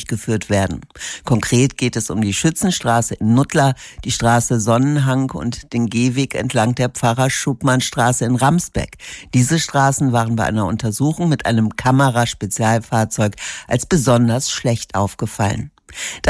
durchgeführt werden. Konkret geht es um die Schützenstraße in Nuttlar, die Straße Sonnenhang und den Gehweg entlang der Pfarrer-Schubmann-Straße in Ramsbeck. Diese Straßen waren bei einer Untersuchung mit einem Kameraspezialfahrzeug als besonders schlecht aufgefallen.